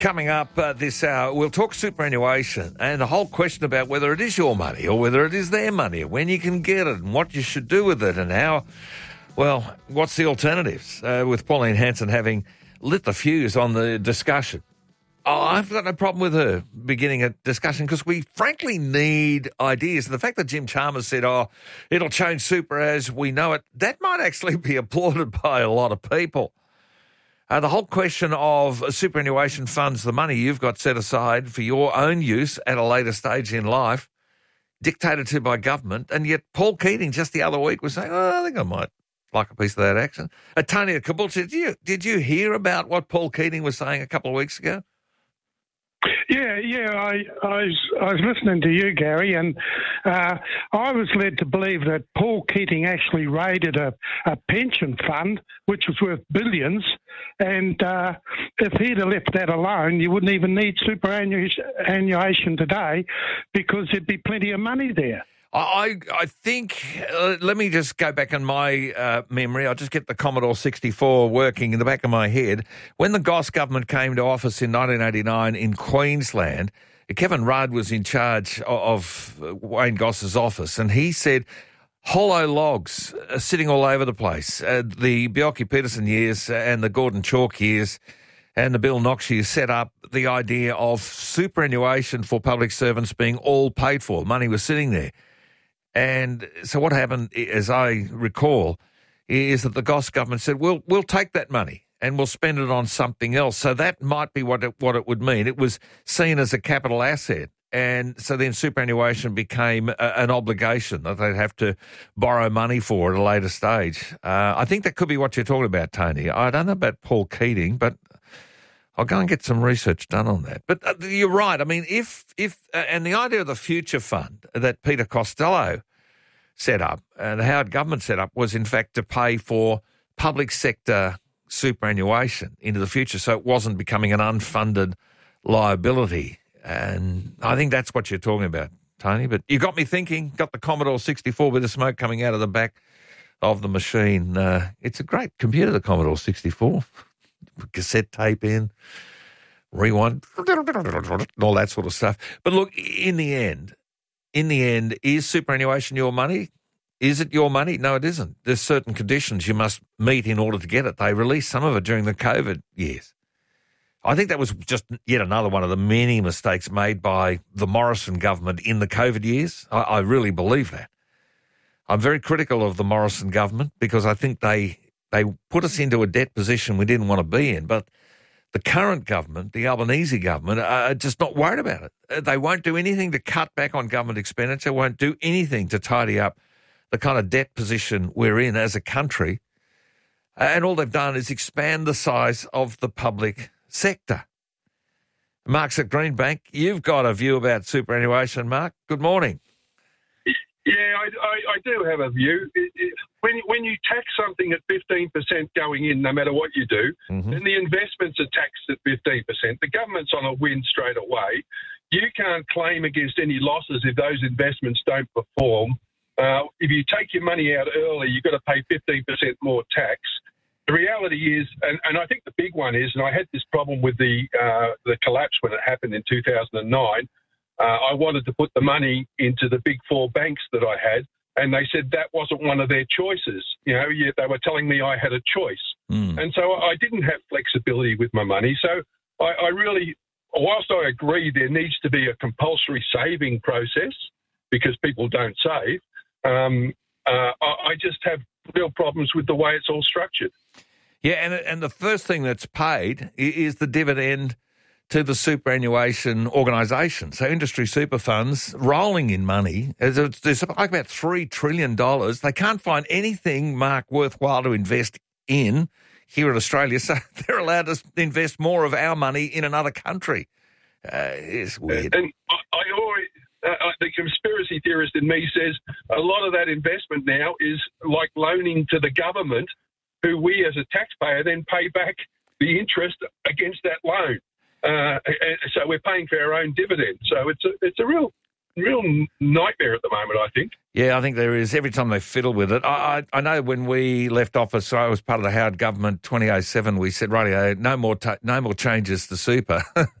Coming up this hour, we'll talk superannuation and the whole question about whether it is your money or whether it is their money, when you can get it and what you should do with it and how, well, what's the alternatives, with Pauline Hanson having lit the fuse on the discussion. I've got no problem with her beginning a discussion because we frankly need ideas. The fact that Jim Chalmers said, it'll change super as we know it, that might actually be applauded by a lot of people. The whole question of superannuation funds, the money you've got set aside for your own use at a later stage in life, dictated to by government, and yet Paul Keating just the other week was saying, I think I might like a piece of that action. Tony Caboolture, did you hear about what Paul Keating was saying a couple of weeks ago? Yeah. I was listening to you, Gary, and I was led to believe that Paul Keating actually raided a pension fund, which was worth billions, and if he'd have left that alone, you wouldn't even need superannuation today because there'd be plenty of money there. I think, let me just go back in my memory. I'll just get the Commodore 64 working in the back of my head. When the Goss government came to office in 1989 in Queensland, Kevin Rudd was in charge of Wayne Goss's office, and he said hollow logs are sitting all over the place. The Bjelke-Petersen years and the Gordon Chalk years and the Bill Knox years set up the idea of superannuation for public servants being all paid for. Money was sitting there. And so what happened, as I recall, is that the Goss government said, we'll take that money and we'll spend it on something else. So that might be what it would mean. It was seen as a capital asset. And so then superannuation became an obligation that they'd have to borrow money for at a later stage. I think that could be what you're talking about, Tony. I don't know about Paul Keating, but I'll go and get some research done on that. But you're right. I mean, if and the idea of the Future Fund that Peter Costello set up and the Howard government set up was, in fact, to pay for public sector superannuation into the future so it wasn't becoming an unfunded liability. And I think that's what you're talking about, Tony. But you got me thinking, got the Commodore 64 with the smoke coming out of the back of the machine. It's a great computer, the Commodore 64. Cassette tape in, rewind, all that sort of stuff. But look, in the end, is superannuation your money? Is it your money? No, it isn't. There's certain conditions you must meet in order to get it. They released some of it during the COVID years. I think that was just yet another one of the many mistakes made by the Morrison government in the COVID years. I really believe that. I'm very critical of the Morrison government because I think they put us into a debt position we didn't want to be in. But the current government, the Albanese government, are just not worried about it. They won't do anything to cut back on government expenditure, won't do anything to tidy up the kind of debt position we're in as a country. And all they've done is expand the size of the public sector. Mark's at Greenbank. You've got a view about superannuation, Mark. Good morning. Yeah, I do have a view. When you tax something at 15% going in, no matter what you do, then the investments are taxed at 15%. The government's on a win straight away. You can't claim against any losses if those investments don't perform. If you take your money out early, you've got to pay 15% more tax. The reality is, and I think the big one is, and I had this problem with the collapse when it happened in 2009, I wanted to put the money into the big four banks that I had, and they said that wasn't one of their choices. You know, they were telling me I had a choice. And so I didn't have flexibility with my money. So I really, whilst I agree there needs to be a compulsory saving process because people don't save, I just have real problems with the way it's all structured. Yeah, and the first thing that's paid is the dividend to the superannuation organisation. So industry super funds rolling in money. There's like about $3 trillion. They can't find anything, Mark, worthwhile to invest in here in Australia, so they're allowed to invest more of our money in another country. It's weird. And I always, the conspiracy theorist in me says a lot of that investment now is like loaning to the government, who we as a taxpayer then pay back the interest against that loan. So we're paying for our own dividend. So it's a real real nightmare at the moment, I think. Yeah, I think there is. Every time they fiddle with it. I know when we left office, so I was part of the Howard government 2007, we said, rightio, no more changes to super.